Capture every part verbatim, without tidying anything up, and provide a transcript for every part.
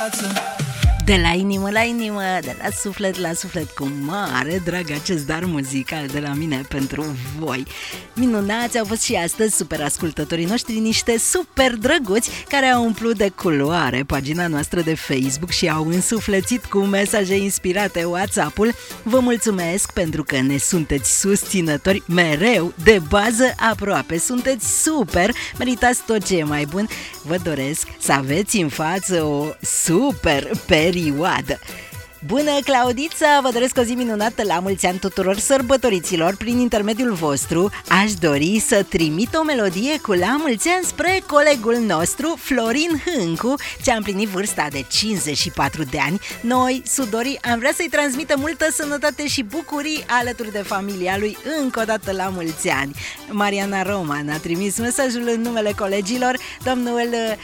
viață. De la inimă la inimă, de la suflet la suflet, cu mare drag acest dar muzical de la mine pentru voi. Minunați au fost și astăzi super ascultătorii noștri, niște super drăguți care au umplut de culoare pagina noastră de Facebook și au însuflețit cu mesaje inspirate WhatsApp-ul. Vă mulțumesc pentru că ne sunteți susținători mereu, de bază aproape. Sunteți super, meritați tot ce e mai bun. Vă doresc să aveți în față o super perioadă. Bună, Claudița! Vă doresc o zi minunată, la mulți ani tuturor sărbătoriților. Prin intermediul vostru aș dori să trimit o melodie cu la mulți ani spre colegul nostru Florin Hâncu, ce a împlinit vârsta de cincizeci și patru de ani. Noi, sudorii, am vrea să-i transmită multă sănătate și bucurii alături de familia lui. Încă o dată la mulți ani. Mariana Roman a trimis mesajul în numele colegilor. Domnul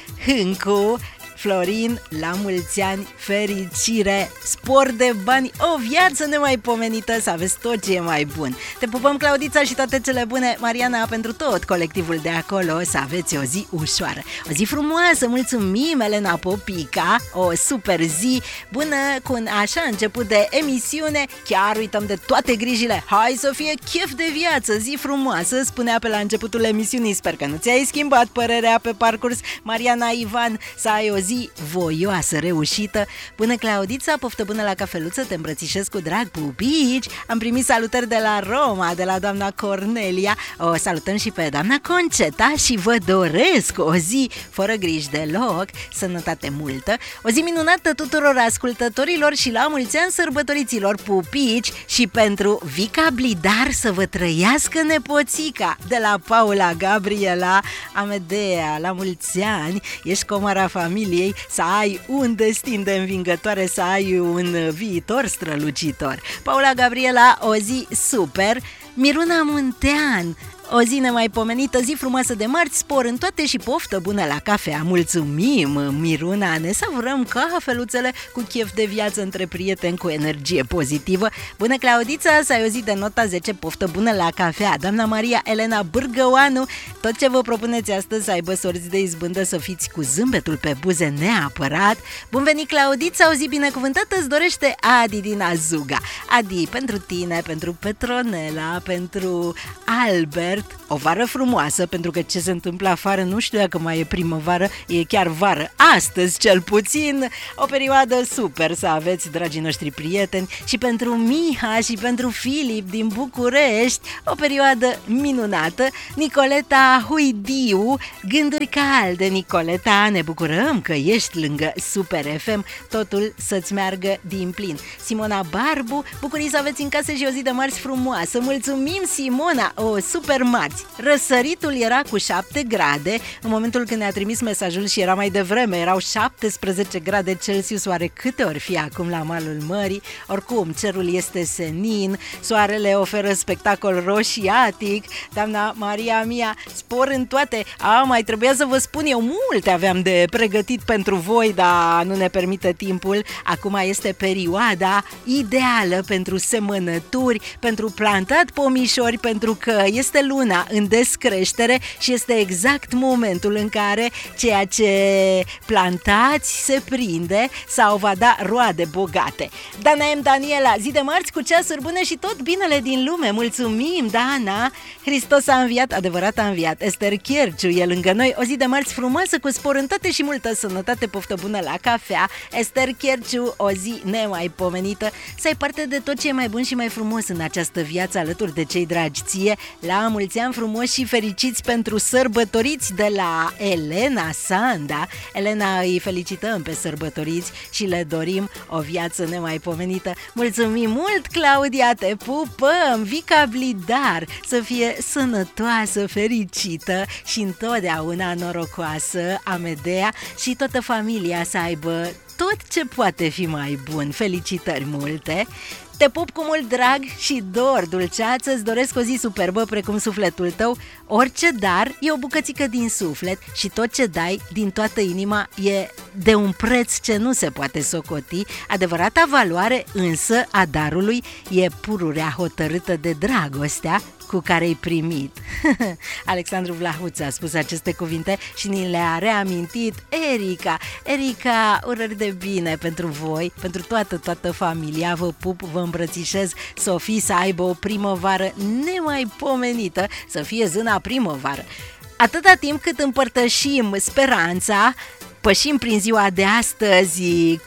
Hâncu, Florin, la mulți ani, fericire, spor de bani, o viață nemaipomenită, să aveți tot ce e mai bun. Te pupăm, Claudița, și toate cele bune, Mariana, pentru tot colectivul de acolo, să aveți o zi ușoară, o zi frumoasă. Mulțumim, Elena Popica, o super zi bună, cu un așa început de emisiune, chiar uităm de toate grijile. Hai să fie chef de viață, zi frumoasă, spunea pe la începutul emisiunii. Sper că nu ți-ai schimbat părerea pe parcurs, Mariana Ivan, să ai o zi voioasă, reușită. Bună, Claudița, poftă bună la cafeluță, te îmbrățișez cu drag, pupici. Am primit salutări de la Roma, de la doamna Cornelia. O salutăm și pe doamna Conceta și vă doresc o zi fără griji deloc, sănătate multă, o zi minunată tuturor ascultătorilor și la mulți ani sărbătoriților, pupici, și pentru Vica Blidar să vă trăiască nepoțica. De la Paula Gabriela Amedea, la mulți ani, ești comara familiei, să ai un destin de învingătoare, să ai un viitor strălucitor. Paula Gabriela, o zi super. Miruna Muntean, o zi nemaipomenită, zi frumoasă de marți, spor în toate și poftă bună la cafea. Mulțumim, Miruna, ne savurăm cafeluțele cu chef de viață între prieteni, cu energie pozitivă. Bună, Claudița, să ai o zi de nota zece, poftă bună la cafea. Doamna Maria Elena Bârgăoanu, tot ce vă propuneți astăzi să aibă sorți de izbândă, să fiți cu zâmbetul pe buze neapărat. Bun venit, Claudița, o zi binecuvântată îți dorește Adi din Azuga. Adi, pentru tine, pentru Petronela, pentru Albert, o vară frumoasă, pentru că ce se întâmplă afară nu știu dacă mai e primăvară, e chiar vară astăzi cel puțin. O perioadă super să aveți, dragii noștri prieteni, și pentru Miha și pentru Filip din București, o perioadă minunată. Nicoleta Huidiu, gânduri calde, Nicoleta, ne bucurăm că ești lângă Super F M, totul să-ți meargă din plin. Simona Barbu, bucurii să aveți în casă și o zi de marți frumoasă. Mulțumim, Simona, o super marți. Răsăritul era cu șapte grade în momentul când ne-a trimis mesajul și era mai devreme, erau șaptesprezece grade Celsius. Oare câte ori fi acum la malul mării? Oricum, cerul este senin, soarele oferă spectacol roșiatic. Doamna Maria mia, spor în toate. A, mai trebuia să vă spun eu, multe aveam de pregătit pentru voi, dar nu ne permite timpul. Acum este perioada ideală pentru semănături, pentru plantat pomișori, pentru că este luna în descreștere și este exact momentul în care ceea ce plantați se prinde sau va da roade bogate. Dana M. Daniela, zi de marți cu ceasuri bune și tot binele din lume. Mulțumim, Dana! Hristos a înviat, adevărat a înviat. Ester Chierciu e lângă noi, o zi de marți frumoasă cu spor în toate și multă sănătate, poftă bună la cafea. Ester Chierciu, o zi nemaipomenită, să ai parte de tot ce e mai bun și mai frumos în această viață alături de cei dragi ție. La mulți ani frumoși și fericiți pentru sărbătoriți de la Elena Sanda. Elena, îi felicităm pe sărbătoriți și le dorim o viață nemaipomenită. Mulțumim mult, Claudia, te pupăm! Vica Blidar, să fie sănătoasă, fericită și întotdeauna norocoasă, Amedea, și toată familia să aibă tot ce poate fi mai bun. Felicitări multe! Te pup cu mult drag și dor dulceață, îți doresc o zi superbă precum sufletul tău. Orice dar e o bucățică din suflet și tot ce dai din toată inima e de un preț ce nu se poate socoti. Adevărata valoare însă a darului e pururea hotărâtă de dragostea cu care ai primit. Alexandru Vlahuț a spus aceste cuvinte și ni le-a reamintit Erica. Erica, urări de bine pentru voi, pentru toată, toată familia. Vă pup, vă îmbrățișez. Sofie să aibă o primăvară nemaipomenită, să fie zâna primăvară. Atâta timp cât împărtășim speranța, pășim prin ziua de astăzi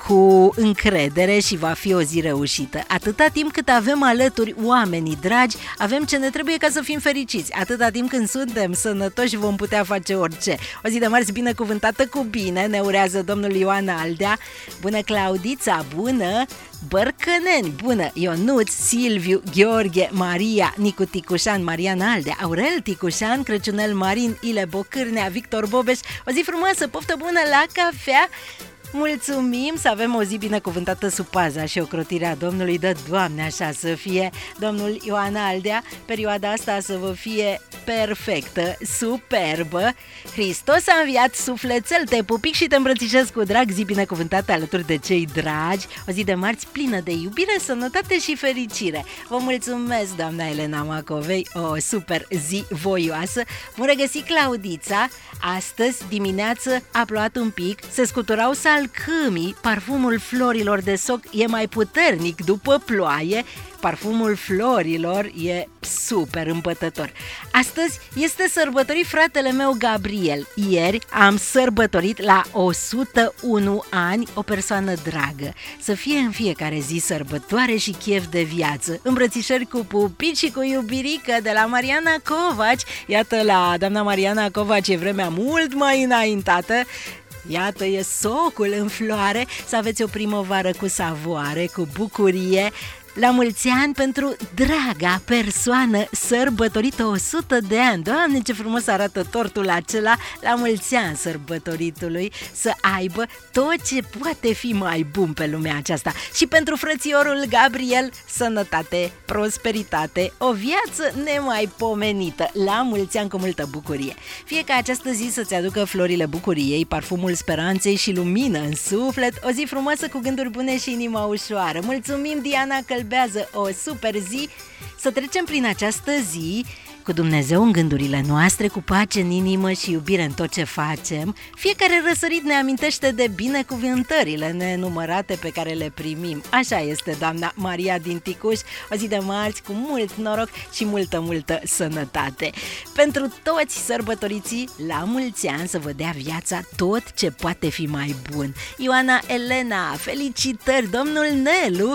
cu încredere și va fi o zi reușită. Atâta timp cât avem alături oamenii dragi, avem ce ne trebuie ca să fim fericiți. Atâta timp când suntem sănătoși, vom putea face orice. O zi de marți binecuvântată cu bine, ne urează domnul Ioan Aldea. Bună Claudița, bună! Bărcăneni, bună! Ionuț, Silviu, Gheorghe, Maria, Nicu Ticușan, Marian Aldea, Aurel Ticușan, Crăciunel Marin, Ile Bocârnea, Victor Bobeș. O zi frumoasă, poftă bună la cafea! Mulțumim, să avem o zi binecuvântată sub paza și ocrotirea Domnului, dă Doamne așa să fie. Domnul Ioan Aldea, perioada asta să vă fie perfectă, superbă. Hristos a înviat, sufletel, te pupic și te îmbrățișez cu drag, zi binecuvântată alături de cei dragi. O zi de marți plină de iubire, sănătate și fericire. Vă mulțumesc, doamna Elena Macovei, o super zi voioasă. Mă regăsi Claudița, astăzi dimineață a plouat un pic, se scuturau salcâmii, parfumul florilor de soc e mai puternic după ploaie, parfumul florilor e super împătător. Astăzi este sărbătorit fratele meu Gabriel. Ieri am sărbătorit la o sută unu ani o persoană dragă. Să fie în fiecare zi sărbătoare și chef de viață. Îmbrățișări cu pupici și cu iubirică de la Mariana Covaci. Iată, la doamna Mariana Covaci e vremea mult mai înaintată. Iată, e socul în floare, să aveți o primăvară cu savoare, cu bucurie. La mulți ani pentru draga persoană sărbătorită o sută de ani. Doamne, ce frumos arată tortul acela. La mulți ani sărbătoritului, să aibă tot ce poate fi mai bun pe lumea aceasta. Și pentru frățiorul Gabriel, sănătate, prosperitate, o viață nemaipomenită. La mulți ani cu multă bucurie. Fie ca această zi să-ți aducă florile bucuriei, parfumul speranței și lumină în suflet. O zi frumoasă cu gânduri bune și inima ușoară. Mulțumim, Diana Călbează, o super zi. Să trecem prin această zi cu Dumnezeu în gândurile noastre, cu pace în inimă și iubire în tot ce facem. Fiecare răsărit ne amintește de binecuvântările nenumărate pe care le primim. Așa este, doamna Maria din Ticuș. O zi de marți cu mult noroc și multă, multă sănătate. Pentru toți sărbătoriții, la mulți ani, să vă dea viața tot ce poate fi mai bun. Ioana Elena, felicitări, domnul Nelu,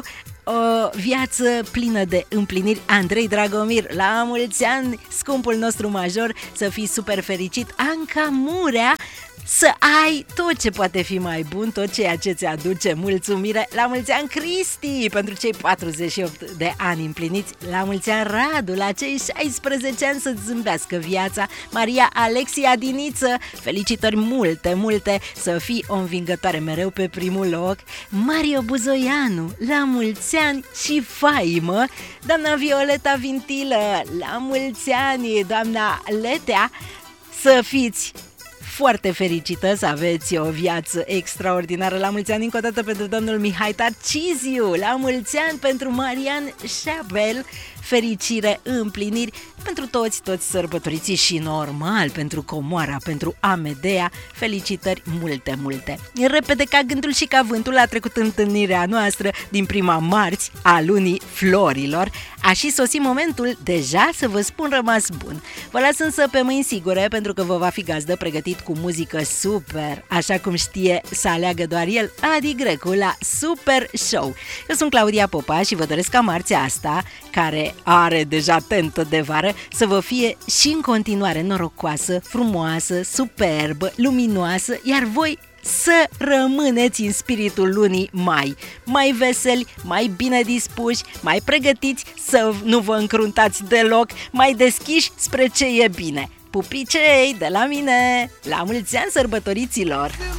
o viață plină de împliniri. Andrei Dragomir, la mulți ani, scumpul nostru major, să fii super fericit. Anca Murea, să ai tot ce poate fi mai bun, tot ceea ce ți aduce mulțumire. La mulți ani, Cristi, pentru cei patruzeci și opt de ani împliniți. La mulți ani, Radu, la cei șaisprezece ani, să-ți zâmbească viața. Maria Alexia Diniță, felicitări multe, multe, să fii o învingătoare mereu pe primul loc. Mario Buzoianu, la mulți ani și faimă. Doamna Violeta Vintilă, la mulți ani. Doamna Letea, să fiți foarte fericită, să aveți o viață extraordinară. La mulți ani încă o dată pentru domnul Mihai Tarciziu, la mulți ani pentru Marian Șabel, fericire, împliniri pentru toți, toți sărbătoriții și normal pentru Comoara, pentru Amedea, felicitări multe, multe. Repede ca gândul și ca vântul a trecut întâlnirea noastră din prima marți a lunii florilor. A și sosit momentul deja să vă spun rămas bun. Vă las însă pe mâini sigure, pentru că vă va fi gazdă pregătit cu muzică super, așa cum știe să aleagă doar el, Adi Grecu, la Super Show. Eu sunt Claudia Popa și vă doresc ca marțea asta, care are deja tentă de vară, să vă fie și în continuare norocoasă, frumoasă, superbă, luminoasă, iar voi să rămâneți în spiritul lunii mai, mai veseli, mai bine dispuși, mai pregătiți să nu vă încruntați deloc, mai deschiși spre ce e bine. Pupicei de la mine, la mulți ani sărbătoriților!